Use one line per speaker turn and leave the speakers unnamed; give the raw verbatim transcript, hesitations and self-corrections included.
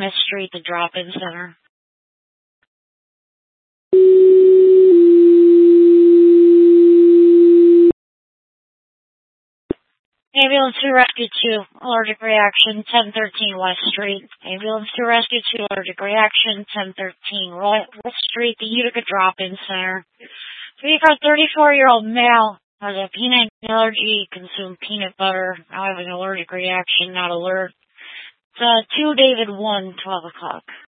Smith Street, the drop-in center. Ambulance to Rescue two, allergic reaction, ten thirteen West Street. Ambulance to Rescue two, allergic reaction, ten thirteen West Street, the Utica Drop-In Center. Three-car thirty-four-year-old male has a peanut allergy, consumed peanut butter, now having an allergic reaction, not alert. It's uh, two David one, twelve o'clock.